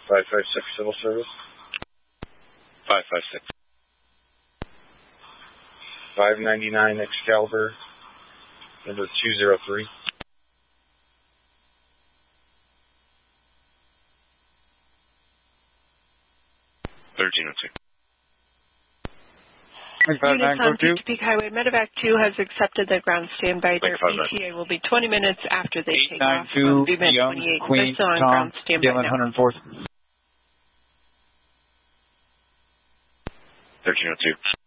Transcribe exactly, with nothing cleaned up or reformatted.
five five six Civil Service. five five six. five ninety-nine Excalibur, number two zero three. thirteen oh two. Units on Peak Highway, Medevac two has accepted the ground standby. Their E T A will be twenty minutes after they take off from V M twenty-eight. They're still on ground standby now. one hundred fourth. thirteen oh two.